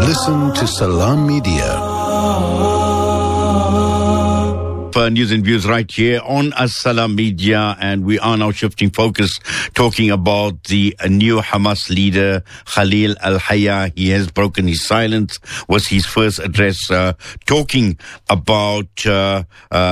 Listen to Salam Media. News and views right here on As-Salam Media, and we are now shifting focus, talking about the new Hamas leader, Khalil al-Hayya. He has broken his silence, was his first address, talking about, or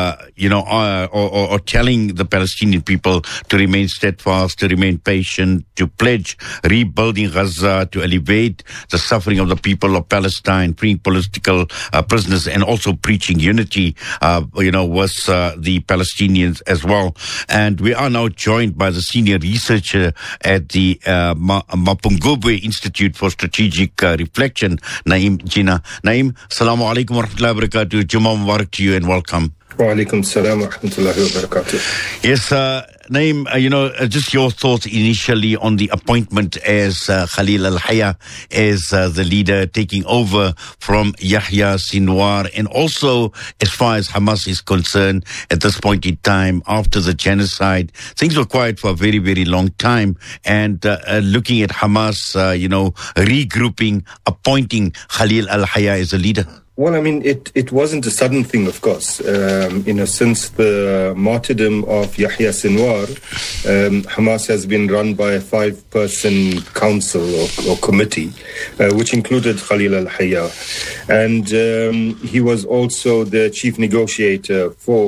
telling the Palestinian people to remain steadfast, to remain patient, to pledge rebuilding Gaza, to alleviate the suffering of the people of Palestine, freeing political prisoners, and also preaching unity, was the Palestinians as well. And we are now joined by the senior researcher at the Mapungubwe Institute for Strategic Reflection, Naeem Jinnah. Naeem, Assalamu alaikum wa rahmatullahi wa barakatuh. Jummah Mubarak to you and welcome. Wa alaikum salam wa rahmatullahi wa barakatuh. Yes, Naeem, just your thoughts initially on the appointment as Khalil al-Hayya as the leader, taking over from Yahya Sinwar, and also as far as Hamas is concerned at this point in time after the genocide. Things were quiet for a very, very long time, and looking at Hamas, regrouping, appointing Khalil al-Hayya as a leader. Well, I mean, it wasn't a sudden thing, of course. Since the martyrdom of Yahya Sinwar, Hamas has been run by a 5-person council or committee, which included Khalil al-Hayya. And he was also the chief negotiator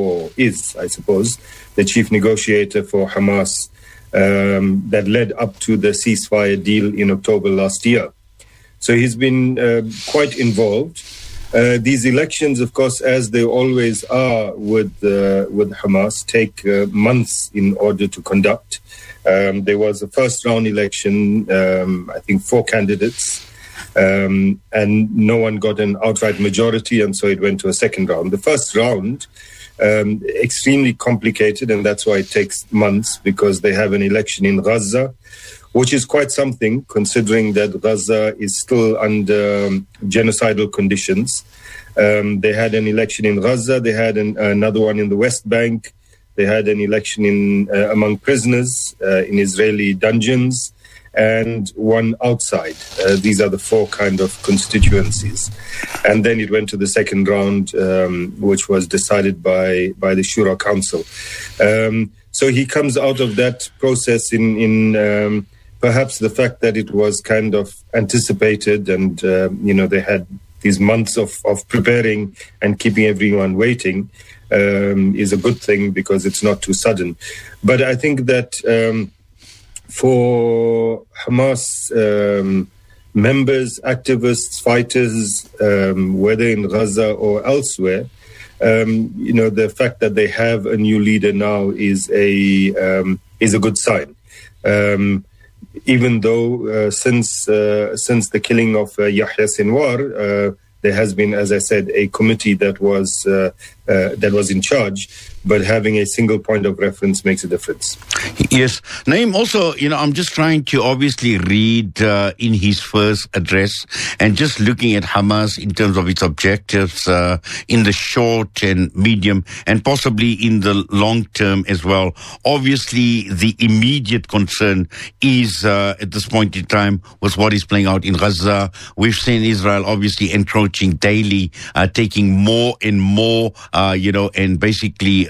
the chief negotiator for Hamas that led up to the ceasefire deal in October last year. So he's been quite involved. These elections, of course, as they always are with Hamas, take months in order to conduct. There was a first-round election, I think 4 candidates, and no one got an outright majority, and so it went to a second round. The first round, extremely complicated, and that's why it takes months, because they have an election in Gaza, which is quite something, considering that Gaza is still under genocidal conditions. They had an election in Gaza. They had another one in the West Bank. They had an election among prisoners in Israeli dungeons, and one outside. These are the 4 kind of constituencies. And then it went to the second round, which was decided by the Shura Council. So he comes out of that process in perhaps the fact that it was kind of anticipated, and they had these months of preparing and keeping everyone waiting is a good thing, because it's not too sudden. But I think that for Hamas members, activists, fighters, whether in Gaza or elsewhere, the fact that they have a new leader now is a good sign. Even though since the killing of Yahya Sinwar, there has been, as I said, a committee that was in charge, but having a single point of reference makes a difference. Yes. Naeem, also, I'm just trying to obviously read in his first address, and just looking at Hamas in terms of its objectives in the short and medium, and possibly in the long term as well. Obviously, the immediate concern is, at this point in time, was what is playing out in Gaza. We've seen Israel obviously encroaching daily, taking more and more, and basically,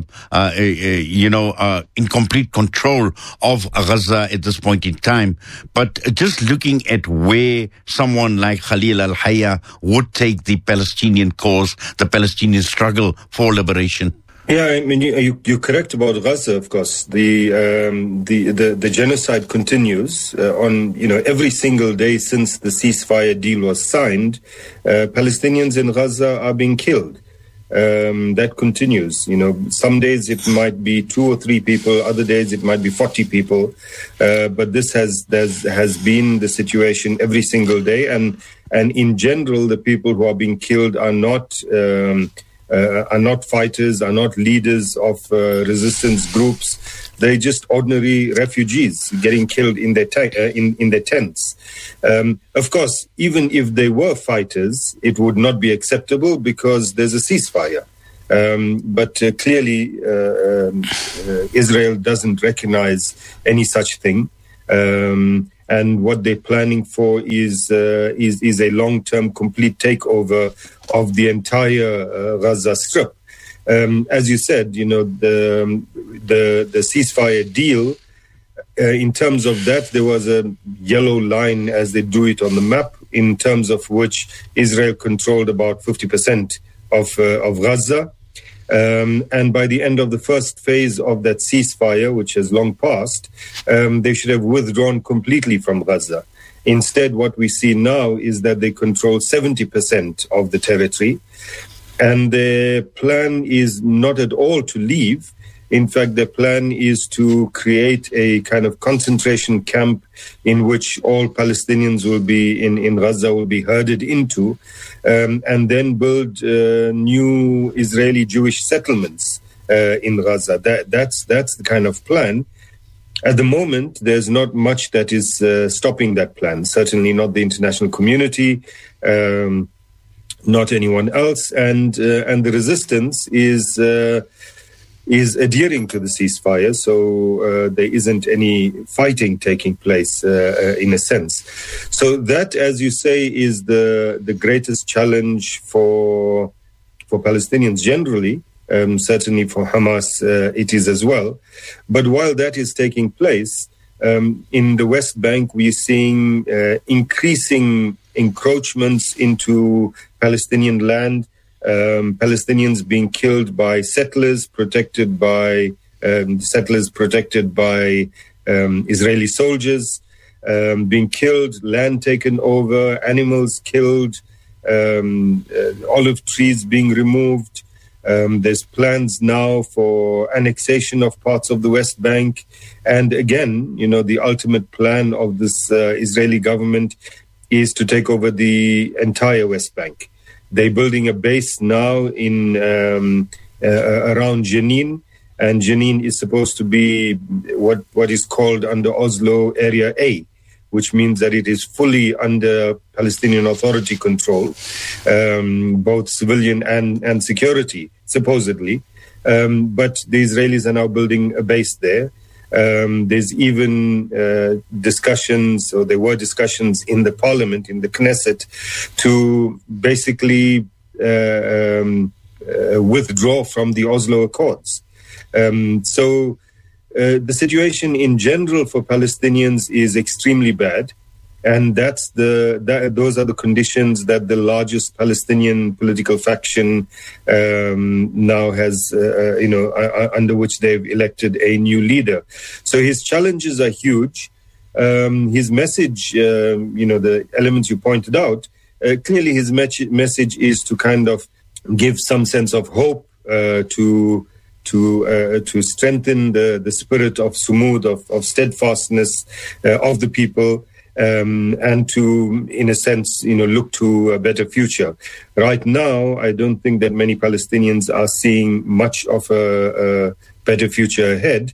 in complete control of Gaza at this point in time. But just looking at where someone like Khalil al-Hayya would take the Palestinian cause, the Palestinian struggle for liberation. Yeah, I mean, you're correct about Gaza, of course. The genocide continues on, every single day since the ceasefire deal was signed. Palestinians in Gaza are being killed. That continues. Some days it might be 2 or 3 people, other days it might be 40 people. But this has been the situation every single day. And in general, the people who are being killed are not fighters, are not leaders of resistance groups. They're just ordinary refugees getting killed in their tents. Of course, even if they were fighters, it would not be acceptable because there's a ceasefire. But clearly, Israel doesn't recognize any such thing. and what they're planning for is a long-term complete takeover of the entire Gaza Strip. As you said, the ceasefire deal, in terms of that, there was a yellow line, as they do it on the map, in terms of which Israel controlled about 50% of Gaza. And by the end of the first phase of that ceasefire, which has long passed, they should have withdrawn completely from Gaza. Instead, what we see now is that they control 70% of the territory. And their plan is not at all to leave. In fact, their plan is to create a kind of concentration camp in which all Palestinians will be in Gaza will be herded into, and then build new Israeli Jewish settlements in Gaza. That's the kind of plan. At the moment, there's not much that is stopping that plan. Certainly not the international community, not anyone else, and the resistance is adhering to the ceasefire, so there isn't any fighting taking place in a sense. So that, as you say, is the greatest challenge for Palestinians generally. Certainly for Hamas, it is as well. But while that is taking place, in the West Bank, we're seeing increasing encroachments into Palestinian land. Palestinians being killed by settlers protected by Israeli soldiers, being killed, land taken over, animals killed, olive trees being removed. There's plans now for annexation of parts of the West Bank. And again, the ultimate plan of this Israeli government is to take over the entire West Bank. They're building a base now in around Jenin, and Jenin is supposed to be what is called under Oslo Area A, which means that it is fully under Palestinian Authority control, both civilian and security, supposedly. But the Israelis are now building a base there. There's even discussions, or there were discussions in the parliament, in the Knesset, to basically withdraw from the Oslo Accords. So the situation in general for Palestinians is extremely bad. And those are the conditions that the largest Palestinian political faction now has, under which they've elected a new leader. So his challenges are huge. His message, the elements you pointed out, clearly his message is to kind of give some sense of hope, to strengthen the spirit of sumud, of steadfastness of the people. And to, in a sense, look to a better future. Right now, I don't think that many Palestinians are seeing much of a better future ahead.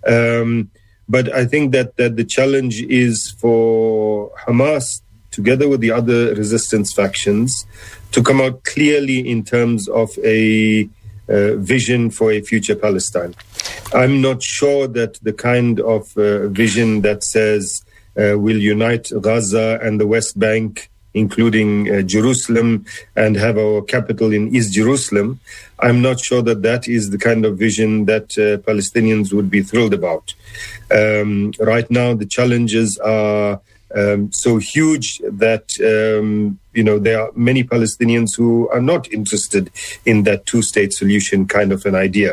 But I think that the challenge is for Hamas, together with the other resistance factions, to come out clearly in terms of a vision for a future Palestine. I'm not sure that the kind of vision that says will unite Gaza and the West Bank, including Jerusalem, and have our capital in East Jerusalem. I'm not sure that is the kind of vision that Palestinians would be thrilled about. Right now, the challenges are so huge that, there are many Palestinians who are not interested in that two-state solution kind of an idea.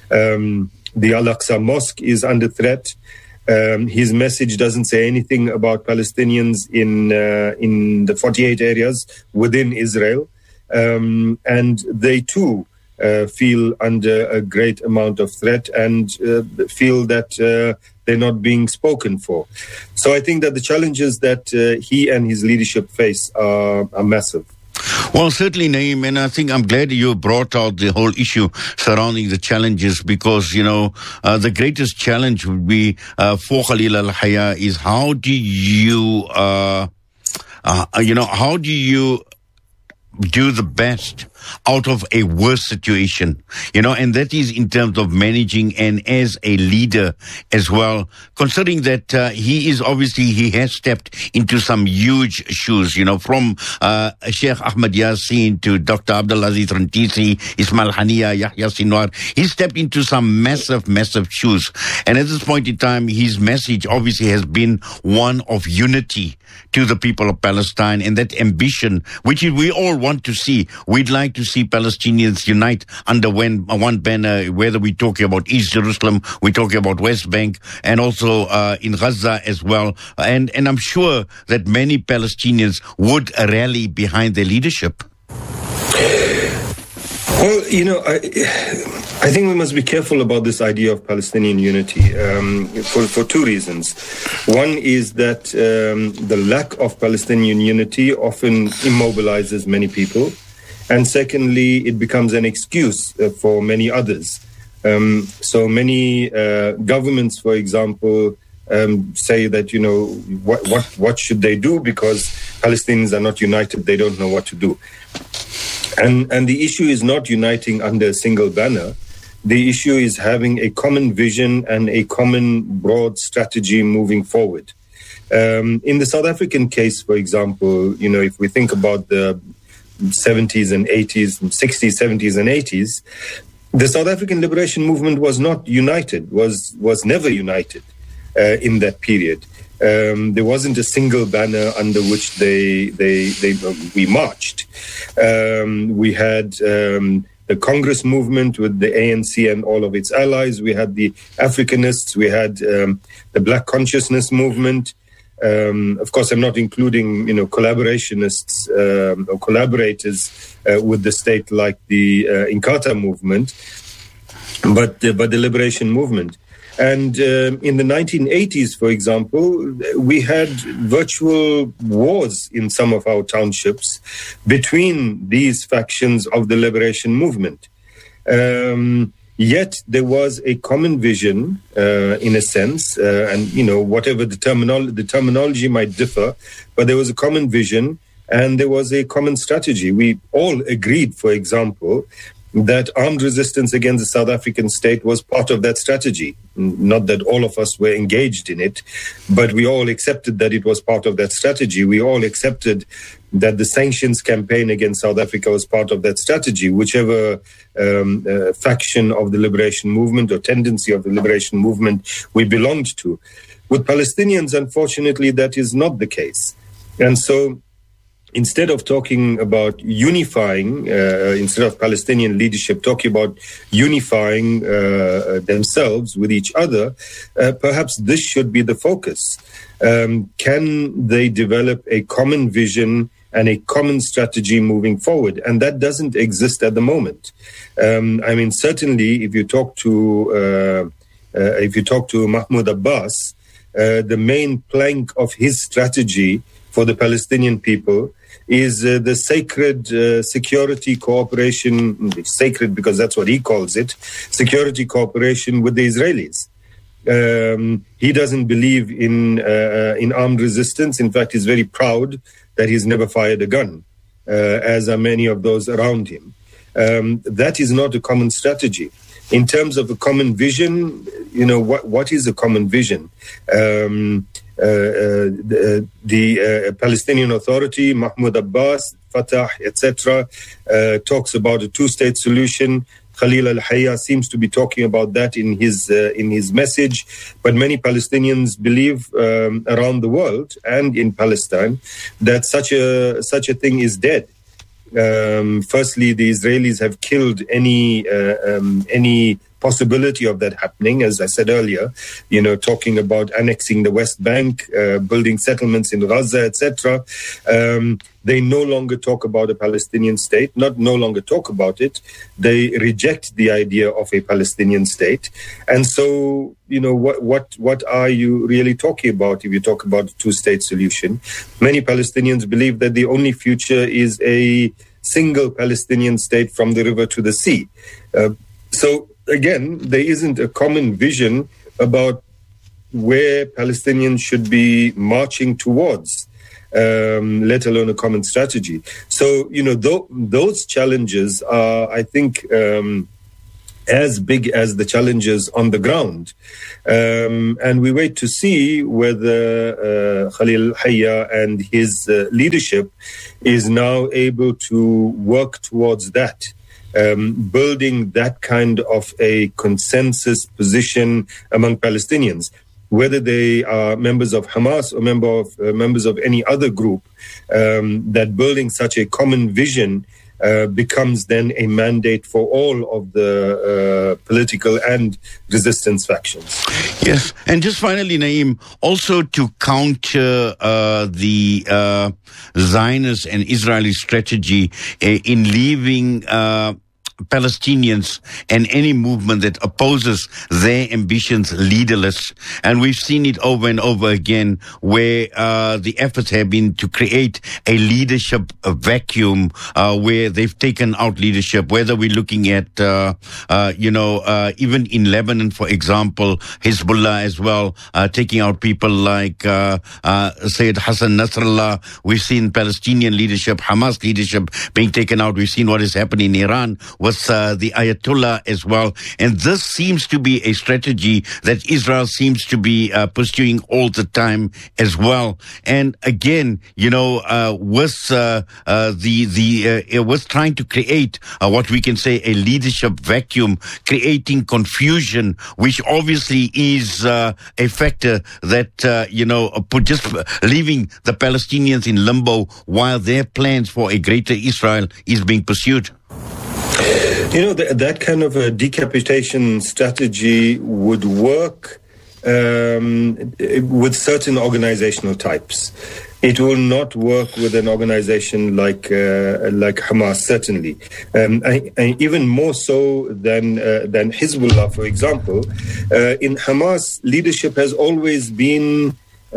The Al-Aqsa Mosque is under threat. His message doesn't say anything about Palestinians in the 48 areas within Israel, and they too feel under a great amount of threat and feel that they're not being spoken for. So I think that the challenges that he and his leadership face are massive. Well, certainly, Naeem, and I think I'm glad you brought out the whole issue surrounding the challenges, because, the greatest challenge would be for Khalil al-Hayya is how do you do the best out of a worse situation, and that is in terms of managing and as a leader as well, considering that he has stepped into some huge shoes, from Sheikh Ahmed Yassin to Dr. Abdulaziz Rantisi, Ismail Hania, Yahya Sinwar. He stepped into some massive, massive shoes. And at this point in time, his message obviously has been one of unity to the people of Palestine, and that ambition, which we all want to see. We'd like to see Palestinians unite under one banner, whether we're talking about East Jerusalem, we're talking about West Bank, and also in Gaza as well. And I'm sure that many Palestinians would rally behind their leadership. Well, I think we must be careful about this idea of Palestinian unity for two reasons. One is that the lack of Palestinian unity often immobilizes many people. And secondly, it becomes an excuse for many others. So many governments, for example, say that, what should they do? Because Palestinians are not united, they don't know what to do. And the issue is not uniting under a single banner. The issue is having a common vision and a common broad strategy moving forward. In the South African case, for example, if we think about the 70s and 80s, 60s, 70s and 80s, the South African liberation movement was not united, was never united in that period. There wasn't a single banner under which we marched. We had the Congress movement with the ANC and all of its allies. We had the Africanists. We had the Black Consciousness movement. Of course, I'm not including, collaborationists or collaborators with the state like the Inkatha movement, but the liberation movement. And in the 1980s, for example, we had virtual wars in some of our townships between these factions of the liberation movement. Yet there was a common vision, in a sense, and, whatever the terminology might differ, but there was a common vision and there was a common strategy. We all agreed, for example, that armed resistance against the South African state was part of that strategy. Not that all of us were engaged in it, but we all accepted that it was part of that strategy. We all accepted that the sanctions campaign against South Africa was part of that strategy, whichever faction of the liberation movement or tendency of the liberation movement we belonged to. With Palestinians, unfortunately, that is not the case. And so instead of talking about unifying, instead of Palestinian leadership talking about unifying themselves with each other, perhaps this should be the focus. Can they develop a common vision and a common strategy moving forward? And that doesn't exist at the moment. Certainly, if you talk to Mahmoud Abbas, the main plank of his strategy for the Palestinian people is the sacred security cooperation, sacred because that's what he calls it, security cooperation with the Israelis. He doesn't believe in armed resistance. In fact, he's very proud that he's never fired a gun, as are many of those around him. That is not a common strategy. In terms of a common vision, what is a common vision? The Palestinian Authority, Mahmoud Abbas, Fatah, etc., talks about a two-state solution. Khalil al-Hayya seems to be talking about that in his message, but many Palestinians believe around the world and in Palestine that such a thing is dead. Firstly, the Israelis have killed any possibility of that happening, as I said earlier, talking about annexing the West Bank, building settlements in Gaza, etc. They no longer talk about a Palestinian state, no longer talk about it. They reject the idea of a Palestinian state. And so, what are you really talking about if you talk about a two-state solution? Many Palestinians believe that the only future is a single Palestinian state from the river to the sea. So again, there isn't a common vision about where Palestinians should be marching towards. let alone a common strategy. So, those challenges are, I think, as big as the challenges on the ground. And we wait to see whether Khalil Hayya and his leadership is now able to work towards that. Building that kind of a consensus position among Palestinians, whether they are members of Hamas or members of any other group, that building such a common vision becomes then a mandate for all of the political and resistance factions. Yes, and just finally, Naeem, also to counter the Zionist and Israeli strategy in leaving Palestinians and any movement that opposes their ambitions leaderless. And we've seen it over and over again where the efforts have been to create a leadership vacuum where they've taken out leadership, whether we're looking at, even in Lebanon, for example, Hezbollah as well, taking out people like Sayyid Hassan Nasrallah. We've seen Palestinian leadership, Hamas leadership being taken out. We've seen what has happened in Iran with the Ayatollah as well. And this seems to be a strategy that Israel seems to be pursuing all the time as well. And again, with trying to create what we can say a leadership vacuum, creating confusion, which obviously is a factor that, just leaving the Palestinians in limbo while their plans for a greater Israel is being pursued. That kind of a decapitation strategy would work with certain organizational types. It will not work with an organization like Hamas, certainly, and even more so than Hezbollah, for example. In Hamas, leadership has always been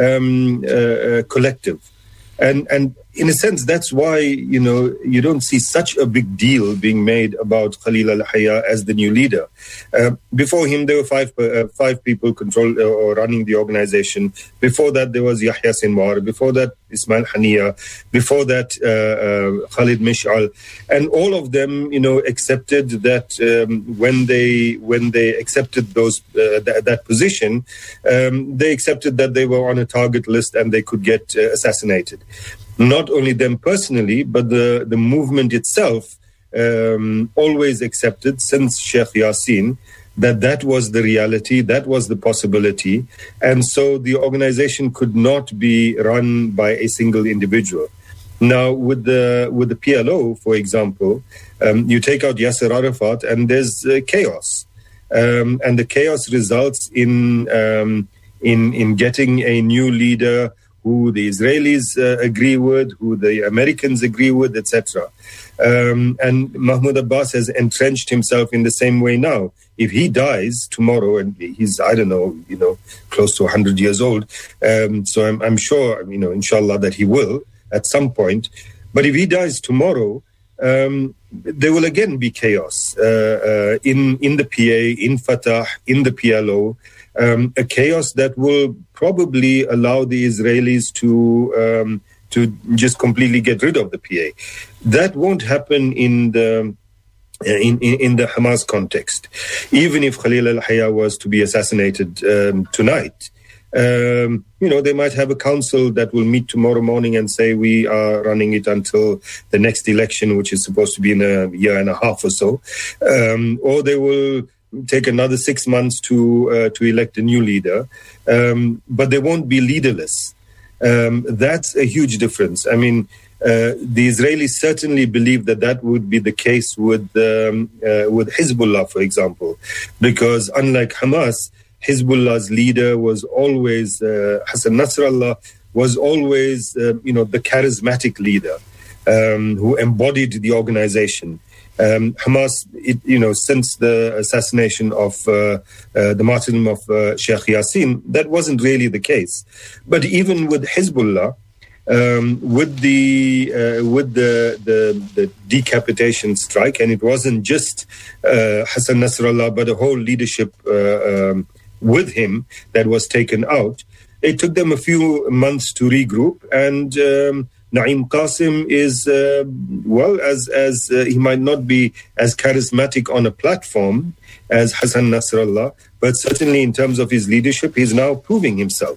collective, and in a sense, that's why, you don't see such a big deal being made about Khalil al-Hayya as the new leader. Before him, there were five people or running the organization. Before that, there was Yahya Sinwar. Before that, Ismail Haniya. Before that, Khalid Mish'al. And all of them, accepted that when they accepted that position, they accepted that they were on a target list and they could get assassinated. Not only them personally, but the movement itself always accepted since Sheikh Yassin that was the reality, that was the possibility. And so the organization could not be run by a single individual. Now, with the PLO, for example, you take out Yasser Arafat and there's chaos. And the chaos results in getting a new leader who the Israelis agree with, who the Americans agree with, etc. And Mahmoud Abbas has entrenched himself in the same way now. If he dies tomorrow, and he's, close to 100 years old, so I'm sure, inshallah, that he will at some point. But if he dies tomorrow, there will again be chaos in the PA, in Fatah, in the PLO, a chaos that will probably allow the Israelis to just completely get rid of the PA. That won't happen in the Hamas context. Even if Khalil al-Hayya was to be assassinated tonight, they might have a council that will meet tomorrow morning and say we are running it until the next election, which is supposed to be in a year and a half or so, or they will take another 6 months to elect a new leader, but they won't be leaderless. That's a huge difference. I mean, the Israelis certainly believe that would be the case with Hezbollah, for example, because unlike Hamas, Hezbollah's leader was always Hassan Nasrallah, was always the charismatic leader who embodied the organization. Hamas, since the assassination of the martyrdom of Sheikh Yassin, that wasn't really the case. But even with Hezbollah, with the decapitation strike, and it wasn't just Hassan Nasrallah, but a whole leadership with him that was taken out. it took them a few months to regroup. And Naeem Qasim is, as he might not be as charismatic on a platform as Hassan Nasrallah, but certainly in terms of his leadership, he's now proving himself.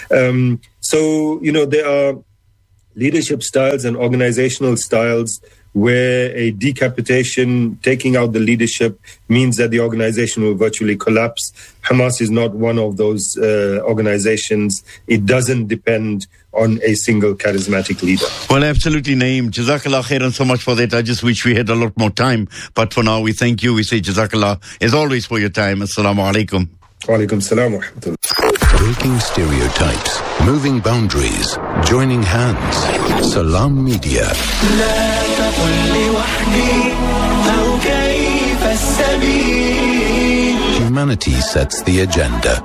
There are leadership styles and organizational styles where a decapitation, taking out the leadership, means that the organization will virtually collapse. Hamas is not one of those organizations. It doesn't depend on a single charismatic leader. Well, absolutely, Naeem. Jazakallah khairan so much for that. I just wish we had a lot more time. But for now, we thank you. We say Jazakallah, as always, for your time. Assalamu alaikum. Wa alaikum salam wa rahmatullah. Breaking stereotypes, moving boundaries, joining hands. Salam Media. Humanity sets the agenda.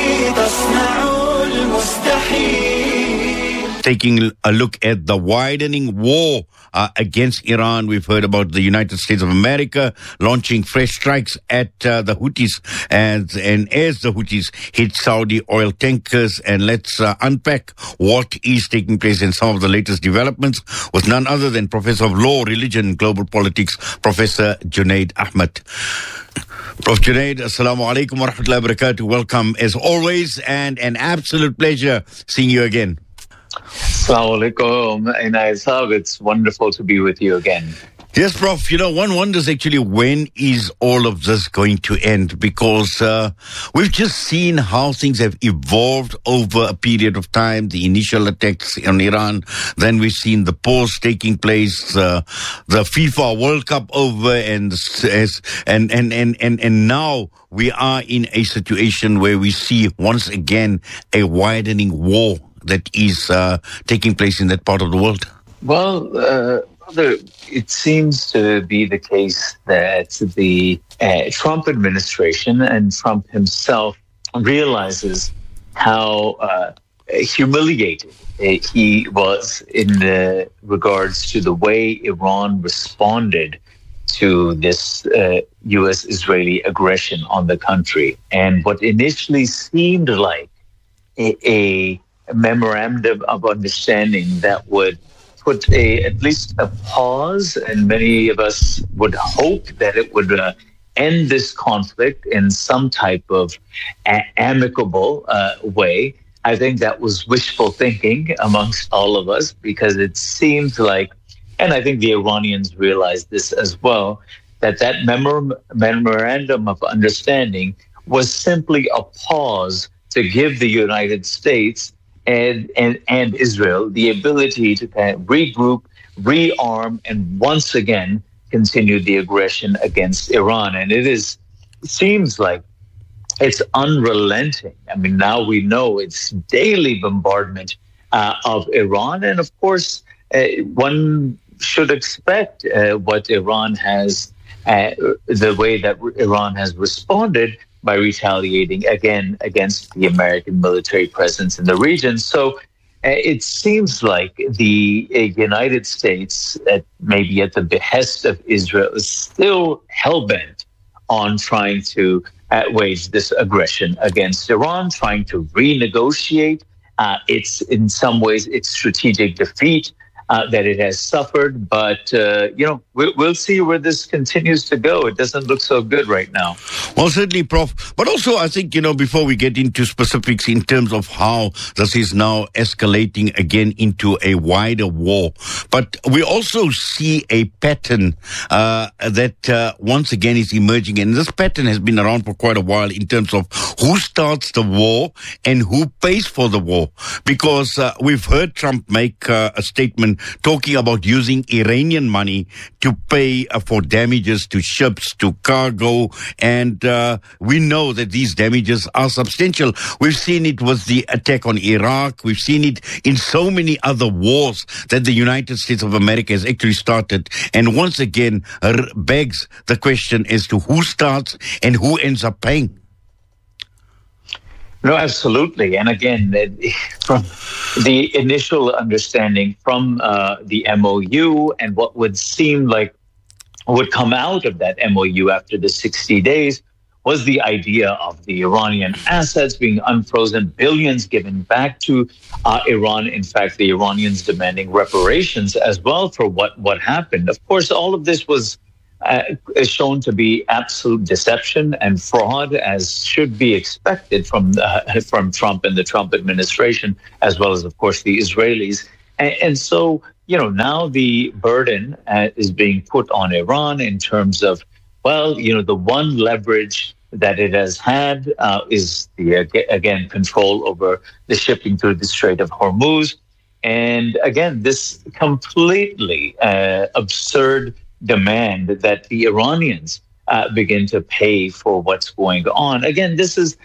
Taking a look at the widening war against Iran. We've heard about the United States of America launching fresh strikes at the Houthis as the Houthis hit Saudi oil tankers. And let's unpack what is taking place in some of the latest developments with none other than Professor of Law, Religion and Global Politics, Professor Junaid Ahmed. Prof. Junaid, Assalamu alaikum wa rahmatullahi wa barakatuh. Welcome as always, and an absolute pleasure seeing you again. Assalamu alaikum, Inayat Sahab. It's wonderful to be with you again. Yes, Prof. One wonders actually when is all of this going to end? Because we've just seen how things have evolved over a period of time. The initial attacks on Iran, then we've seen the pause taking place, the FIFA World Cup over, and now we are in a situation where we see once again a widening war that is taking place in that part of the world. Well, it seems to be the case that the Trump administration and Trump himself realizes how humiliated he was in regards to the way Iran responded to this U.S.-Israeli aggression on the country. And what initially seemed like a memorandum of understanding that would put at least a pause, and many of us would hope that it would end this conflict in some type of amicable way. I think that was wishful thinking amongst all of us, because it seems like, and I think the Iranians realized this as well, that memorandum of understanding was simply a pause to give the United States and Israel the ability to kind of regroup, rearm, and once again continue the aggression against Iran. And it seems like it's unrelenting. I mean, now we know it's daily bombardment of Iran. And of course, one should expect what Iran has, the way that Iran has responded by retaliating again against the American military presence in the region. So it seems like the United States, maybe at the behest of Israel, is still hell-bent on trying to wage this aggression against Iran, trying to renegotiate in some ways its strategic defeat that it has suffered. But, we'll see where this continues to go. It doesn't look so good right now. Well, certainly, Prof. But also, I think, before we get into specifics in terms of how this is now escalating again into a wider war, but we also see a pattern that once again is emerging. And this pattern has been around for quite a while in terms of who starts the war and who pays for the war. Because we've heard Trump make a statement talking about using Iranian money to pay for damages to ships, to cargo, and we know that these damages are substantial. We've seen it with the attack on Iraq. We've seen it in so many other wars that the United States of America has actually started. And once again, begs the question as to who starts and who ends up paying. No, absolutely. And again, from the initial understanding from the MOU and what would seem like would come out of that MOU after the 60 days was the idea of the Iranian assets being unfrozen, billions given back to Iran. In fact, the Iranians demanding reparations as well for what happened. Of course, all of this was shown to be absolute deception and fraud, as should be expected from Trump and the Trump administration, as well as, of course, the Israelis. And so, now the burden is being put on Iran in terms of, the one leverage that it has had is the control over the shipping through the Strait of Hormuz. And again, this completely absurd demand that the Iranians begin to pay for what's going on. Again, this is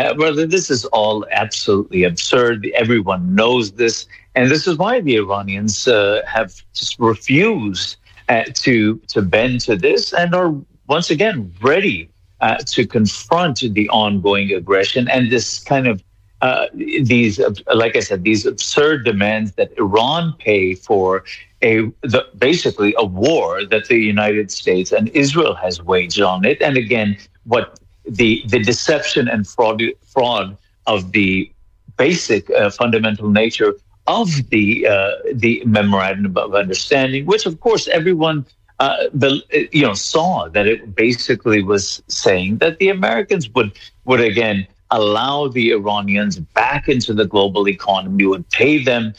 all absolutely absurd. Everyone knows this. And this is why the Iranians have just refused to bend to this and are once again ready to confront the ongoing aggression and this kind of these absurd demands that Iran pay for basically a war that the United States and Israel has waged on it. And again, what the deception and fraud of the basic fundamental nature of the memorandum of understanding, which of course everyone saw that it basically was saying that the Americans would again allow the Iranians back into the global economy, would pay them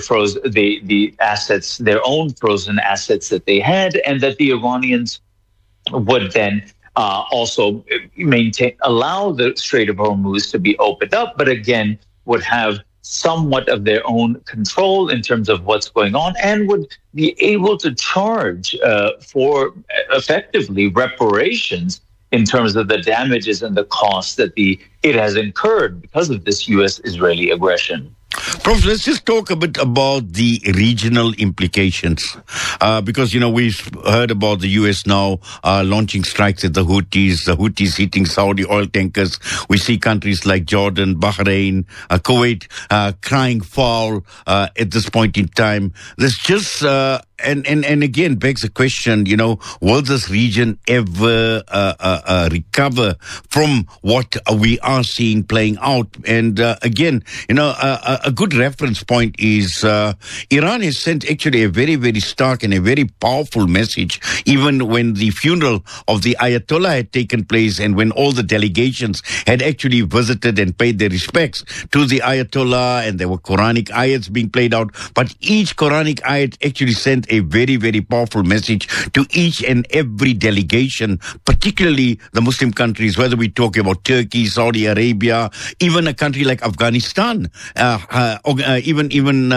the assets, their own frozen assets that they had, and that the Iranians would then also allow the Strait of Hormuz to be opened up, but again would have somewhat of their own control in terms of what's going on, and would be able to charge for effectively reparations in terms of the damages and the costs that it has incurred because of this U.S.-Israeli aggression. Prof, let's just talk a bit about the regional implications. Because, we've heard about the U.S. now launching strikes at the Houthis hitting Saudi oil tankers. We see countries like Jordan, Bahrain, Kuwait crying foul at this point in time. There's just... And again, begs the question, will this region ever recover from what we are seeing playing out? And again, a good reference point is Iran has sent actually a very, very stark and a very powerful message, even when the funeral of the Ayatollah had taken place and when all the delegations had actually visited and paid their respects to the Ayatollah, and there were Quranic ayats being played out. But each Quranic ayat actually sent a very, very powerful message to each and every delegation, particularly the Muslim countries, whether we talk about Turkey, Saudi Arabia, even a country like Afghanistan, even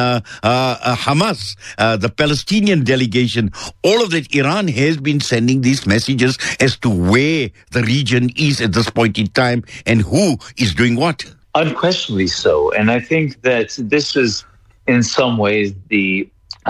Hamas, the Palestinian delegation. All of that, Iran has been sending these messages as to where the region is at this point in time and who is doing what. Unquestionably so. And I think that this is in some ways the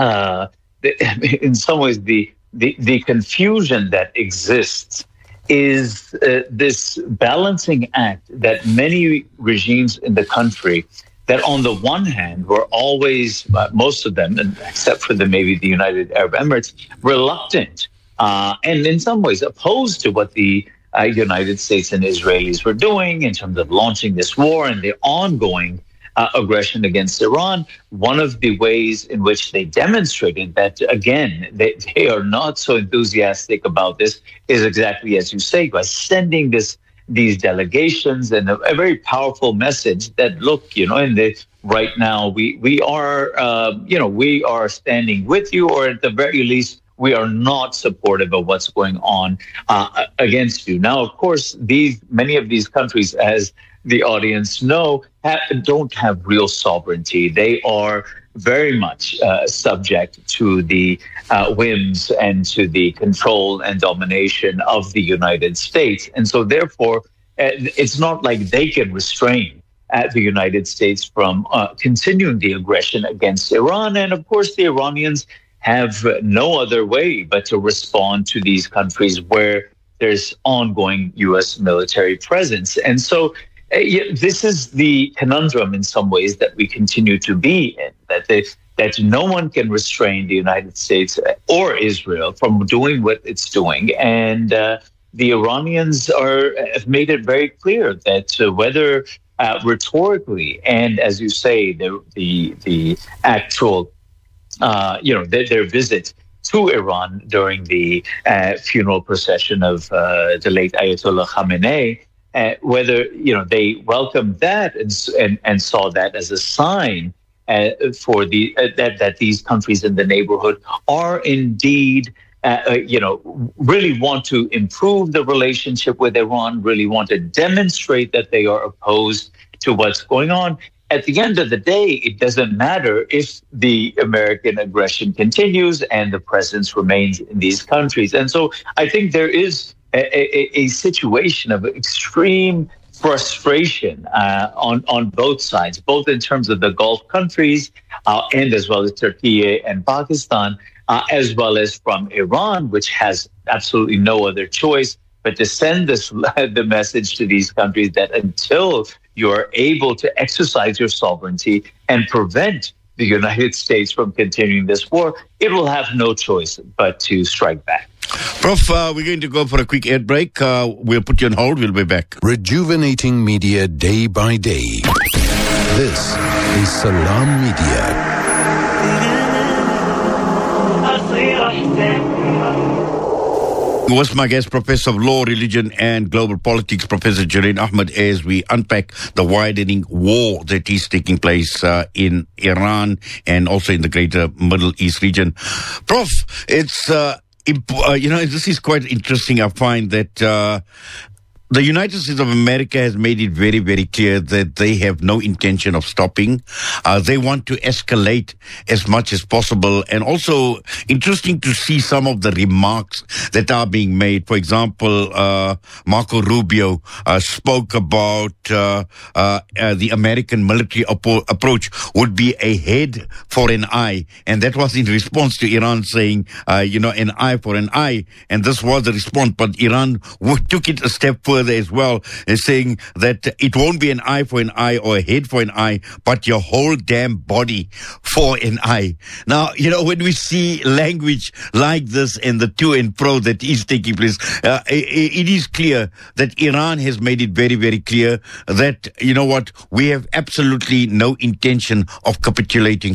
confusion that exists is this balancing act that many regimes in the country, that on the one hand were always, most of them, except for maybe the United Arab Emirates, reluctant and in some ways opposed to what the United States and Israelis were doing in terms of launching this war and the ongoing aggression against Iran. One of the ways in which they demonstrated that, again, they are not so enthusiastic about this is exactly as you say, by sending these delegations and a very powerful message that, look, right now we are standing with you, or at the very least, we are not supportive of what's going on against you. Now, of course, many of these countries, as the audience know, don't have real sovereignty. They are very much subject to the whims and to the control and domination of the United States. And so therefore, it's not like they can restrain the United States from continuing the aggression against Iran. And of course, the Iranians have no other way but to respond to these countries where there's ongoing U.S. military presence. And so this is the conundrum in some ways that we continue to be in, that no one can restrain the United States or Israel from doing what it's doing. And the Iranians have made it very clear that whether rhetorically and, as you say, the actual, their visit to Iran during the funeral procession of the late Ayatollah Khamenei, whether they welcomed that and saw that as a sign for that these countries in the neighborhood are indeed really want to improve the relationship with Iran, really want to demonstrate that they are opposed to what's going on. At the end of the day, it doesn't matter if the American aggression continues and the presence remains in these countries. And so I think there is a situation of extreme frustration on both sides, both in terms of the Gulf countries and as well as Turkey and Pakistan, as well as from Iran, which has absolutely no other choice but to send the message to these countries that until you're able to exercise your sovereignty and prevent the United States from continuing this war, it will have no choice but to strike back. Prof, we're going to go for a quick ad break. We'll put you on hold. We'll be back. Rejuvenating media day by day. This is Salam Media. Was my guest, Professor of Law, Religion and Global Politics, Professor Jareen Ahmed, as we unpack the widening war that is taking place in Iran and also in the greater Middle East region. Prof, it's, this is quite interesting. I find that the United States of America has made it very, very clear that they have no intention of stopping. They want to escalate as much as possible. And also interesting to see some of the remarks that are being made. For example, Marco Rubio spoke about the American military approach would be a head for an eye. And that was in response to Iran saying, an eye for an eye. And this was the response. But Iran took it a step further as well, is saying that it won't be an eye for an eye or a head for an eye, but your whole damn body for an eye. Now, when we see language like this and the to and fro that is taking place, it is clear that Iran has made it very, very clear that, we have absolutely no intention of capitulating.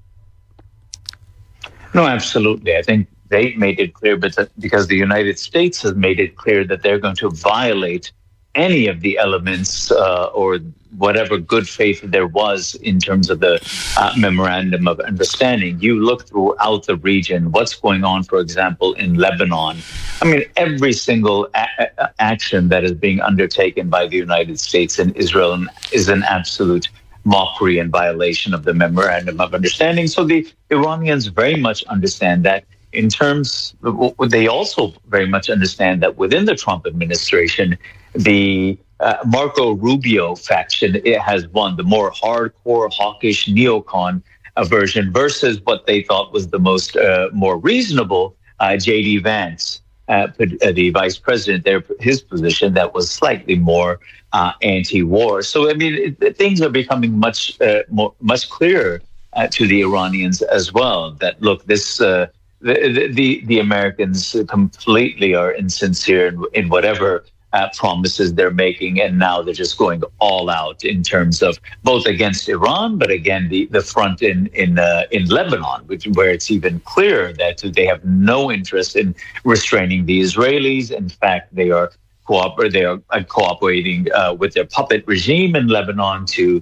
No, absolutely. I think they've made it clear, but because the United States has made it clear that they're going to violate any of the elements or whatever good faith there was in terms of the memorandum of understanding. You look throughout the region, what's going on, for example, in Lebanon. I mean, every single action that is being undertaken by the United States and Israel is an absolute mockery and violation of the memorandum of understanding. So the Iranians very much understand that. In terms, they also very much understand that within the Trump administration, the Marco Rubio faction has won, the more hardcore, hawkish neocon version versus what they thought was the most more reasonable J.D. Vance, the vice president there, his position that was slightly more anti-war. So, I mean, things are becoming much clearer to the Iranians as well, that, look, this... The Americans completely are insincere in whatever promises they're making, and now they're just going all out in terms of both against Iran, but again the front in Lebanon, where it's even clearer that they have no interest in restraining the Israelis. In fact, they are cooperating with their puppet regime in Lebanon to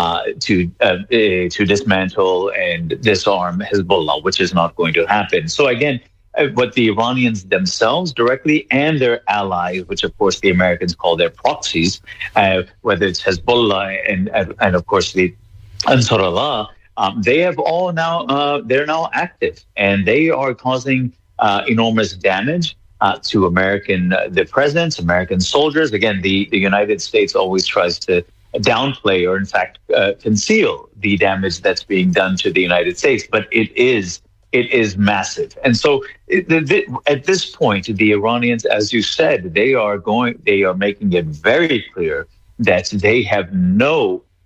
dismantle and disarm Hezbollah, which is not going to happen. So again, what the Iranians themselves directly and their allies, which of course the Americans call their proxies, whether it's Hezbollah and of course the Ansar Allah, they have all now they're now active, and they are causing enormous damage to the presidents, American soldiers. Again, the United States always tries to downplay or, in fact, conceal the damage that's being done to the United States, but it is massive. And so, at this point, the Iranians, as you said, they are making it very clear that they have no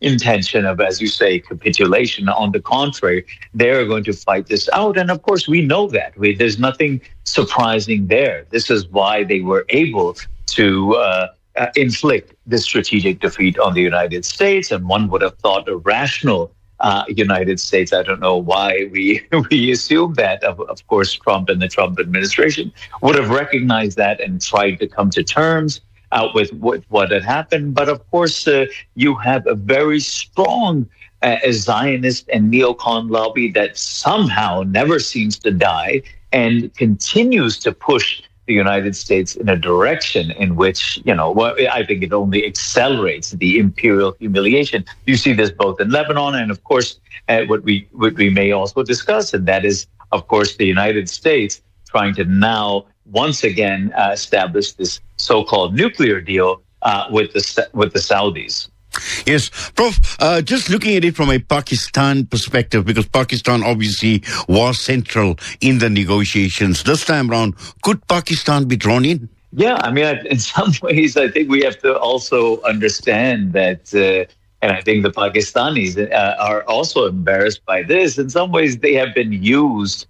intention of, as you say, capitulation. On the contrary, they're going to fight this out. And of course, we know that. There's nothing surprising there. This is why they were able to inflict this strategic defeat on the United States. And one would have thought a rational United States, I don't know why we assume that, of course, Trump and the Trump administration would have recognized that and tried to come to terms with what had happened. But of course, you have a very strong Zionist and neocon lobby that somehow never seems to die and continues to push the United States in a direction in which, I think it only accelerates the imperial humiliation. You see this both in Lebanon and, of course, what we may also discuss, and that is, of course, the United States trying to now once again establish this so-called nuclear deal with the Saudis. Yes, Prof, just looking at it from a Pakistan perspective, because Pakistan obviously was central in the negotiations. This time around, could Pakistan be drawn in? Yeah, I mean, in some ways, I think we have to also understand that, and I think the Pakistanis are also embarrassed by this. In some ways, they have been used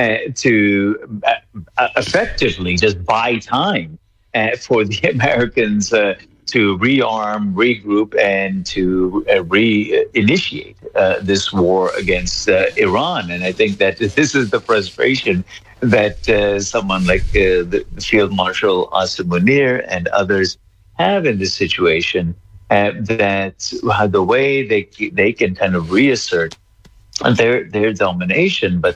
to effectively just buy time for the Americans to rearm, regroup, and to reinitiate this war against Iran. And I think that this is the frustration that someone like the Field Marshal Asim Munir and others have in this situation, that the way they can kind of reassert their domination, but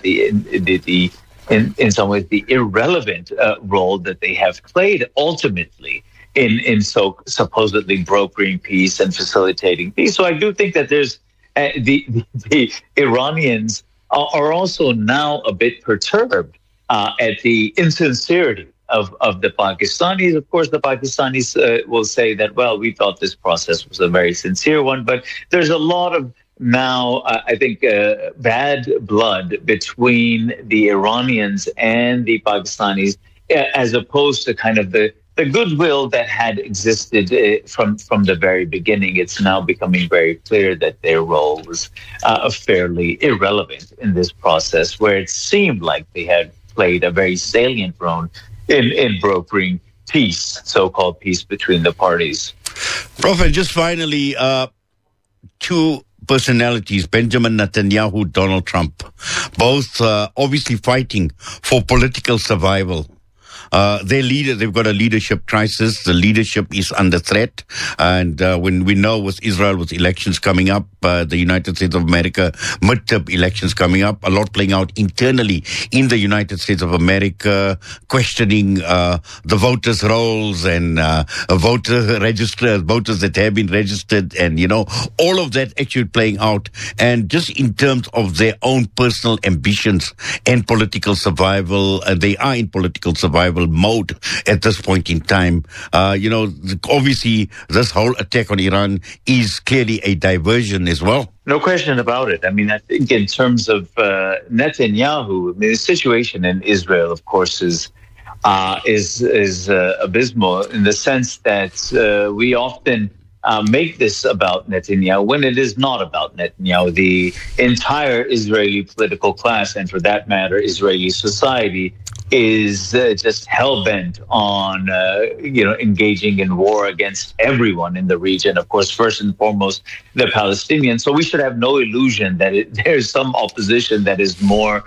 in some ways the irrelevant role that they have played ultimately in supposedly brokering peace and facilitating peace. So I do think that there's the Iranians are also now a bit perturbed at the insincerity of the Pakistanis. Of course, the Pakistanis will say that, well, we thought this process was a very sincere one, but there's a lot of now, I think, bad blood between the Iranians and the Pakistanis, as opposed to kind of the goodwill that had existed from the very beginning. It's now becoming very clear that their role was fairly irrelevant in this process, where it seemed like they had played a very salient role in brokering peace, so-called peace between the parties. Prof, and just finally, two personalities, Benjamin Netanyahu, Donald Trump, both obviously fighting for political survival. Their leader, they've got a leadership crisis. The leadership is under threat. And when we know with Israel, with elections coming up, the United States of America, midterm elections coming up, a lot playing out internally in the United States of America, questioning the voters' rolls and voters that have been registered, and, all of that actually playing out. And just in terms of their own personal ambitions and political survival, they are in political survival mode at this point in time. Obviously, this whole attack on Iran is clearly a diversion as well. No question about it. I mean, I think in terms of Netanyahu, the situation in Israel, of course, is abysmal in the sense that we often make this about Netanyahu when it is not about Netanyahu. The entire Israeli political class, and for that matter, Israeli society, is just hell-bent on, engaging in war against everyone in the region. Of course, first and foremost, the Palestinians. So we should have no illusion that there's some opposition that is more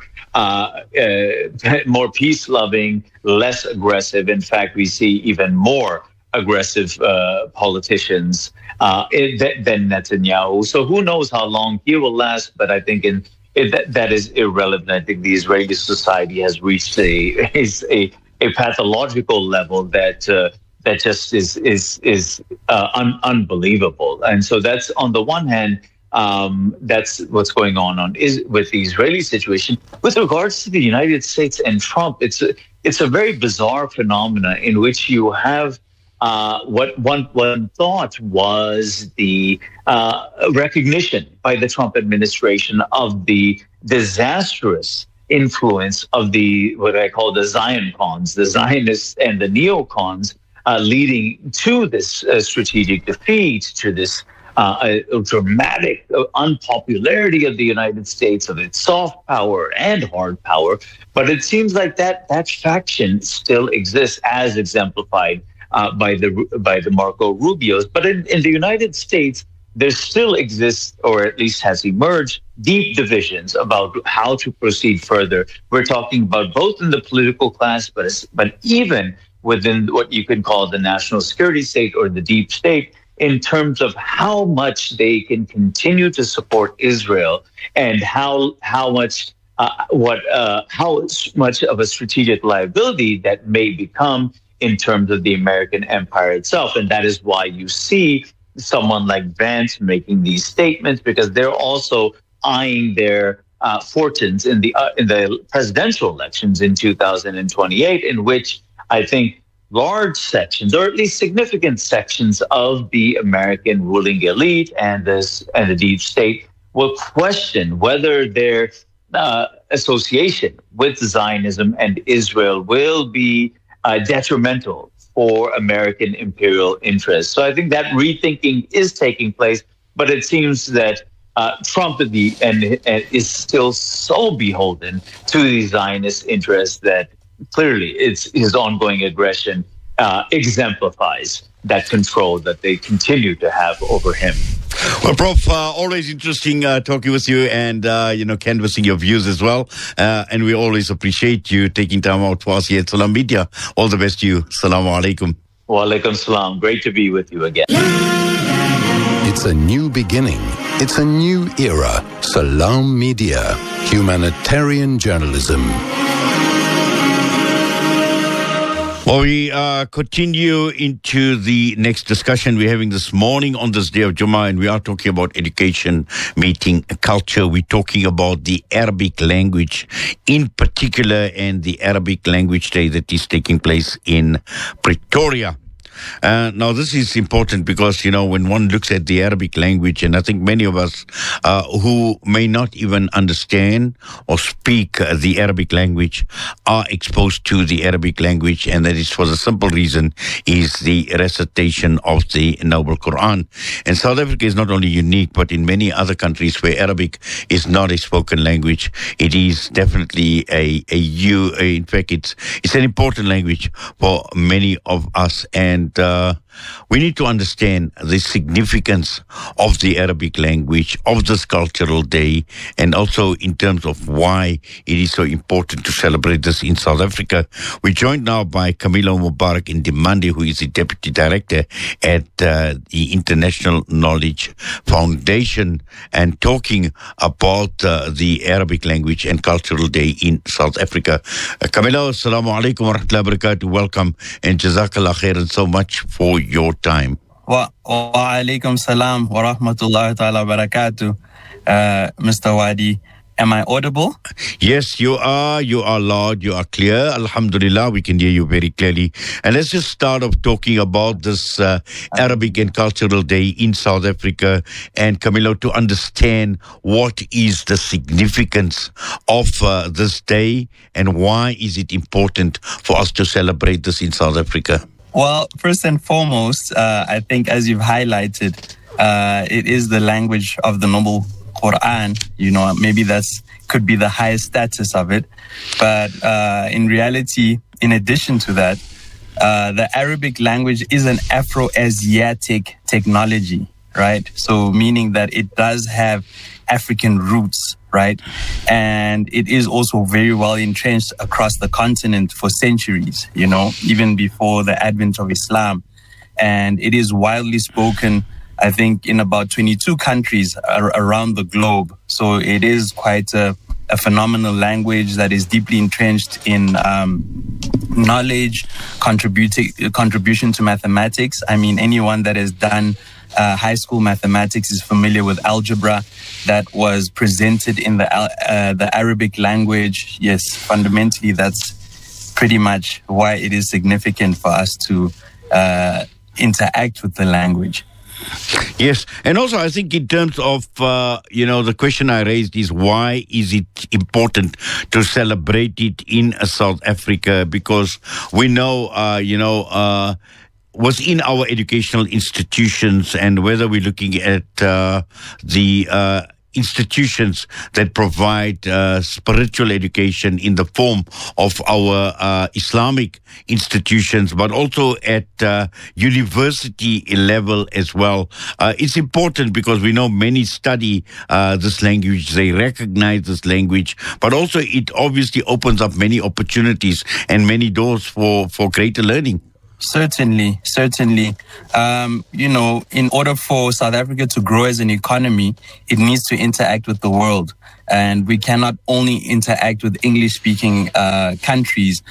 peace-loving, less aggressive. In fact, we see even more aggressive politicians than Netanyahu. So who knows how long he will last, but I think that is irrelevant. I think the Israeli society has reached a pathological level that just is unbelievable. And so that's, on the one hand, that's what's going on with the Israeli situation. With regards to the United States and Trump, it's a very bizarre phenomena in which you have what one thought was the recognition by the Trump administration of the disastrous influence of what I call the Zion cons, the Zionists and the neocons, leading to this strategic defeat, to this a dramatic unpopularity of the United States, of its soft power and hard power. But it seems like that faction still exists, as exemplified by the Marco Rubios. But in the United States, there still exists, or at least has emerged, deep divisions about how to proceed further. We're talking about both in the political class, but even within what you could call the national security state or the deep state, in terms of how much they can continue to support Israel and how much of a strategic liability that may become in terms of the American empire itself. And that is why you see someone like Vance making these statements, because they're also eyeing their fortunes in the presidential elections in 2028, in which I think large sections, or at least significant sections of the American ruling elite and the deep state will question whether their association with Zionism and Israel will be detrimental for American imperial interests. So I think that rethinking is taking place, but it seems that Trump is still so beholden to the Zionist interests that clearly his ongoing aggression exemplifies that control that they continue to have over him. Well, Prof, always interesting talking with you and, canvassing your views as well. And we always appreciate you taking time out for us here at Salam Media. All the best to you. Assalamu alaikum. Wa alaikum salam. Great to be with you again. It's a new beginning. It's a new era. Salam Media. Humanitarian journalism. Well, we continue into the next discussion we're having this morning on this day of Jummah, and we are talking about education, meeting culture. We're talking about the Arabic language in particular, and the Arabic Language Day that is taking place in Pretoria. Now, this is important because, when one looks at the Arabic language, and I think many of us who may not even understand or speak the Arabic language are exposed to the Arabic language, and that is for the simple reason is the recitation of the Noble Quran. And South Africa is not only unique, but in many other countries where Arabic is not a spoken language, it is definitely in fact, it's an important language for many of us. And we need to understand the significance of the Arabic language, of this cultural day, and also in terms of why it is so important to celebrate this in South Africa. We're joined now by Camilo Mubarak Ndimande, who is the Deputy Director at the International Knowledge Foundation, and talking about the Arabic language and cultural day in South Africa. Camilo, assalamu alaikum wa rahmatullahi wa barakatuh. Welcome, and jazakallah khairan so much for your time. Wa alaikum salam wa rahmatullahi ta'ala wa barakatuh. Mr. Wadi, am I audible? Yes, you are. You are loud. You are clear. Alhamdulillah, we can hear you very clearly. And let's just start off talking about this Arabic and Cultural Day in South Africa. And Camilo, to understand what is the significance of this day and why is it important for us to celebrate this in South Africa? Well, first and foremost, I think as you've highlighted, it is the language of the Noble Quran. Maybe could be the highest status of it. But in reality, in addition to that, the Arabic language is an Afro-Asiatic technology, right? So meaning that it does have African roots, right? And it is also very well entrenched across the continent for centuries, even before the advent of Islam. And it is widely spoken, I think, in about 22 countries around the globe. So it is quite a phenomenal language that is deeply entrenched in knowledge, contribution to mathematics. I mean, anyone that has done high school mathematics is familiar with algebra that was presented in the Arabic language. Yes, fundamentally, that's pretty much why it is significant for us to interact with the language. Yes, and also I think in terms of, the question I raised is why is it important to celebrate it in South Africa? Because we know, within our educational institutions, and whether we're looking at the institutions that provide spiritual education in the form of our Islamic institutions, but also at university level as well. It's important because we know many study this language, they recognize this language, but also it obviously opens up many opportunities and many doors for greater learning. Certainly. In order for South Africa to grow as an economy, it needs to interact with the world. And we cannot only interact with English-speaking countries.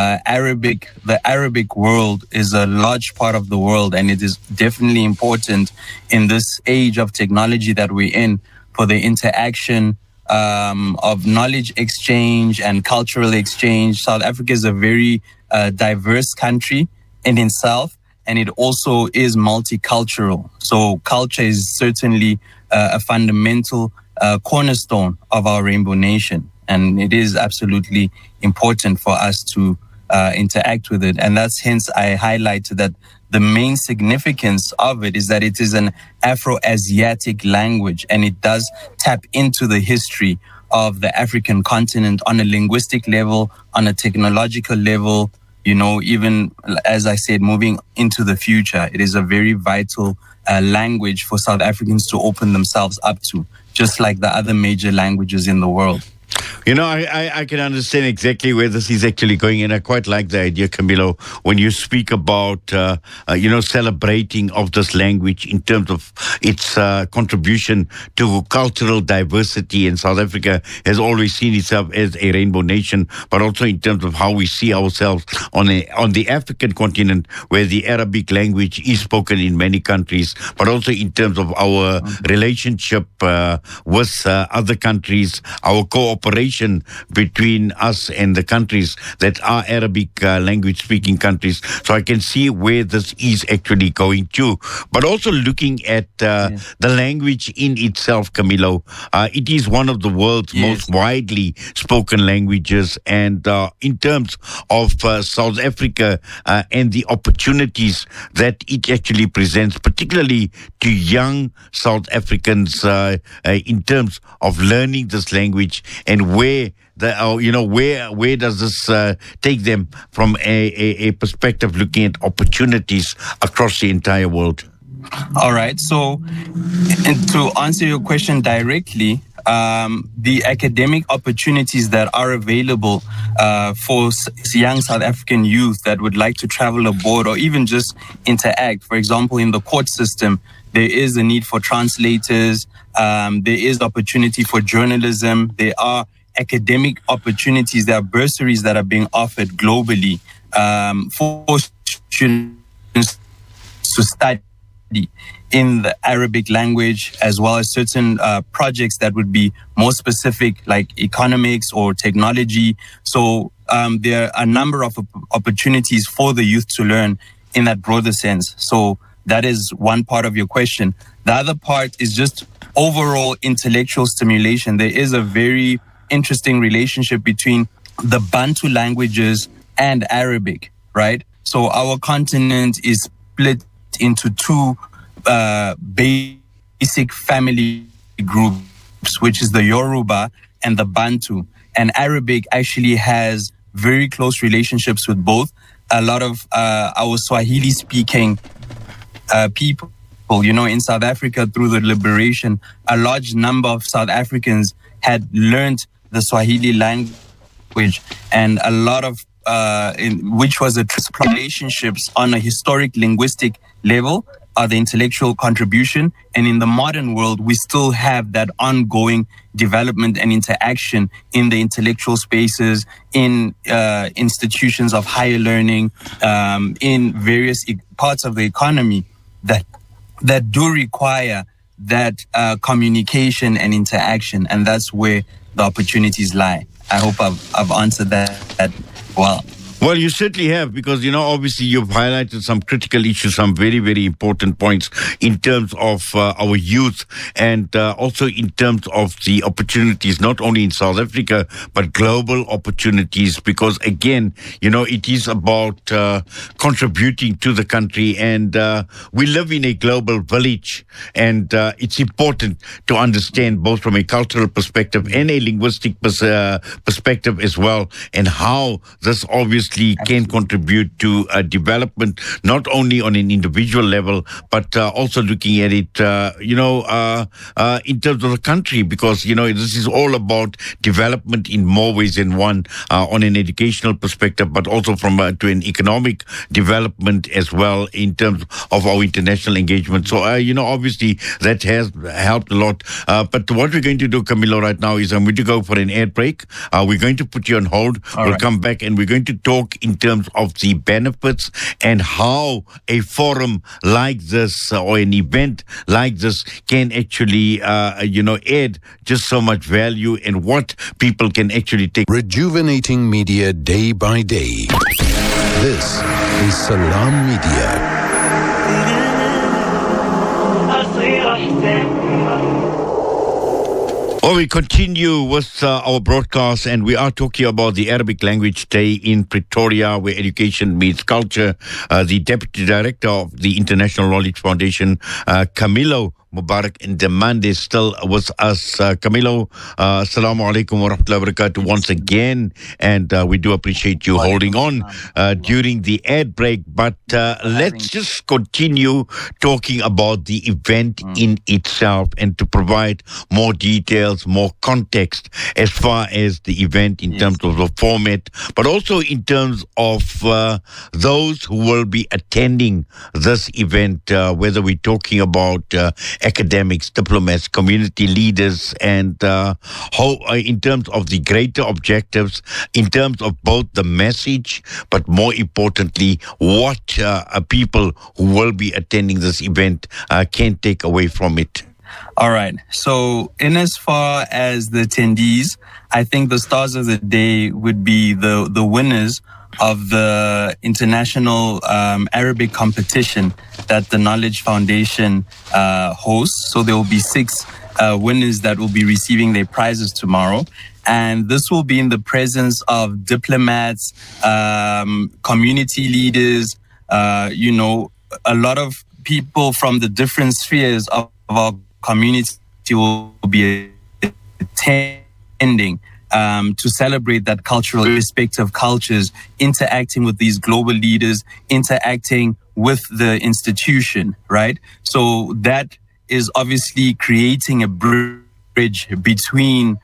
The Arabic world is a large part of the world, and it is definitely important in this age of technology that we're in for the interaction of knowledge exchange and cultural exchange. South Africa is a very diverse country in itself, and it also is multicultural. So culture is certainly a fundamental cornerstone of our Rainbow Nation, and it is absolutely important for us to interact with it. And that's hence I highlighted that the main significance of it is that it is an Afro-Asiatic language, and it does tap into the history of the African continent on a linguistic level, on a technological level. Even as I said, moving into the future, it is a very vital language for South Africans to open themselves up to, just like the other major languages in the world. I can understand exactly where this is actually going, and I quite like the idea, Camilo, when you speak about, celebrating of this language in terms of its contribution to cultural diversity. And South Africa has always seen itself as a rainbow nation, but also in terms of how we see ourselves on the African continent, where the Arabic language is spoken in many countries, but also in terms of our relationship with other countries, our cooperation between us and the countries that are Arabic language speaking countries. So I can see where this is actually going to. But also looking at the language in itself, Camilo, it is one of the world's most widely spoken languages. And in terms of South Africa and the opportunities that it actually presents, particularly to young South Africans in terms of learning this language, and where does this take them from a perspective looking at opportunities across the entire world? All right. So, and to answer your question directly, the academic opportunities that are available for young South African youth that would like to travel abroad or even just interact, for example, in the court system, there is a need for translators. There is opportunity for journalism. There are academic opportunities. There are bursaries that are being offered globally for students to study in the Arabic language, as well as certain projects that would be more specific, like economics or technology. So there are a number of opportunities for the youth to learn in that broader sense. So that is one part of your question. The other part is just overall intellectual stimulation. There is a very interesting relationship between the Bantu languages and Arabic, right? So our continent is split into two basic family groups, which is the Yoruba and the Bantu. And Arabic actually has very close relationships with both. A lot of our Swahili-speaking people, in South Africa through the liberation, a large number of South Africans had learned the Swahili language, and a lot of which was a relationships on a historic linguistic level are the intellectual contribution. And in the modern world, we still have that ongoing development and interaction in the intellectual spaces, in institutions of higher learning, in various parts of the economy that do require that communication and interaction. And that's where the opportunities lie. I hope I've answered that well. Well, you certainly have, because, obviously you've highlighted some critical issues, some very, very important points in terms of our youth and also in terms of the opportunities, not only in South Africa, but global opportunities, because, again, it is about contributing to the country, and we live in a global village, and it's important to understand both from a cultural perspective and a linguistic perspective as well, and how this obviously can contribute to development, not only on an individual level, but also looking at it, in terms of the country, because, this is all about development in more ways than one, on an educational perspective, but also from to an economic development as well in terms of our international engagement. So, obviously that has helped a lot. But what we're going to do, Camilo, right now is I'm going to go for an ad break. We're going to put you on hold. We'll come back and we're going to talk in terms of the benefits and how a forum like this or an event like this can actually, add just so much value and what people can actually take. Rejuvenating media day by day. This is Salam Media. Well, we continue with our broadcast, and we are talking about the Arabic Language Day in Pretoria, where education meets culture. The Deputy Director of the International Knowledge Foundation, Camilo Mubarak Ndemande, is still with us. Camilo, assalamu alaikum wa rahmatullahi wa barakatuh once again, and we do appreciate you holding on during the ad break. But let's just continue talking about the event in itself and to provide more details, more context as far as the event in terms of the format, but also in terms of those who will be attending this event, whether we're talking about academics, diplomats, community leaders, and how, in terms of the greater objectives, in terms of both the message, but more importantly, what people who will be attending this event can take away from it. All right. So in as far as the attendees, I think the stars of the day would be the winners of the international Arabic competition that the Knowledge Foundation hosts. So there will be 6 winners that will be receiving their prizes tomorrow. And this will be in the presence of diplomats, community leaders, a lot of people from the different spheres of our community will be attending to celebrate that cultural respective cultures, interacting with these global leaders, interacting with the institution, right? So that is obviously creating a bridge between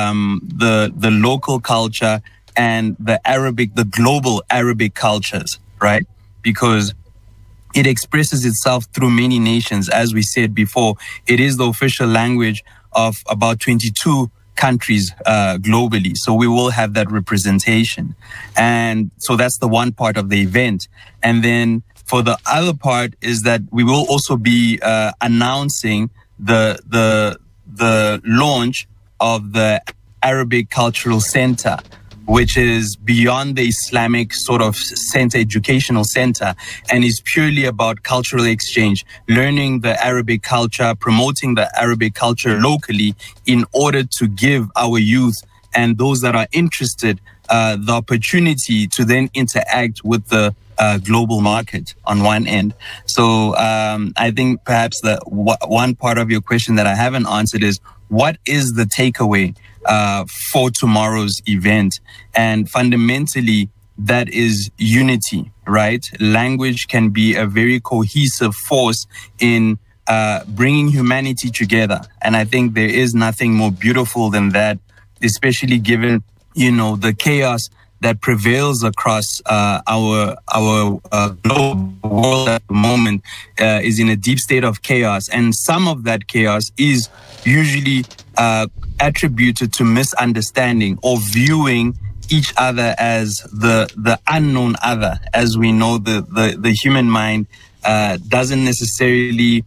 the local culture and the global Arabic cultures, right? Because it expresses itself through many nations. As we said before, it is the official language of about 22 countries globally. So we will have that representation. And so that's the one part of the event. And then for the other part is that we will also be announcing the launch of the Arabic Cultural Center, which is beyond the Islamic sort of center, educational center, and is purely about cultural exchange, learning the Arabic culture, promoting the Arabic culture locally in order to give our youth and those that are interested the opportunity to then interact with the global market on one end. So I think perhaps the one part of your question that I haven't answered is, what is the takeaway for tomorrow's event? And fundamentally, that is unity, right? Language can be a very cohesive force in bringing humanity together. And I think there is nothing more beautiful than that, especially given, the chaos that prevails across our global world at the moment is in a deep state of chaos. And some of that chaos is usually attributed to misunderstanding or viewing each other as the unknown other. As we know, the human mind doesn't necessarily,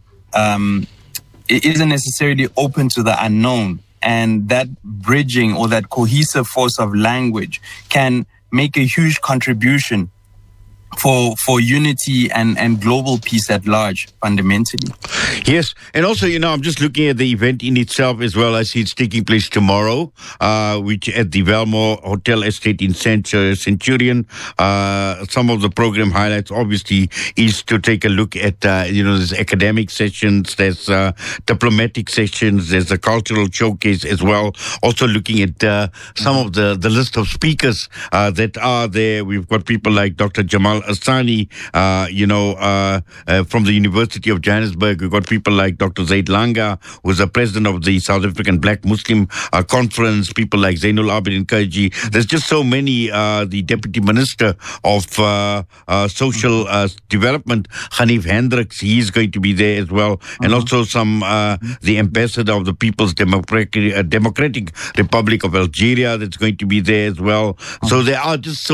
it isn't necessarily open to the unknown. And that bridging or that cohesive force of language can make a huge contribution for unity and global peace at large, fundamentally. Yes, and also, I'm just looking at the event in itself as well. I see it's taking place tomorrow, which at the Velmore Hotel Estate in Centurion. Some of the program highlights, obviously, is to take a look at, there's academic sessions, there's diplomatic sessions, there's a cultural showcase as well. Also looking at some of the list of speakers that are there. We've got people like Dr. Jamal Asani, from the University of Johannesburg. We've got people like Dr. Zaid Langa, who's the president of the South African Black Muslim Conference, people like Zainul Abidin Kaji. There's just so many. The Deputy Minister of Social Development, Hanif Hendricks, he's going to be there as well. And also the ambassador of the People's Democratic Republic of Algeria that's going to be there as well. So there are just so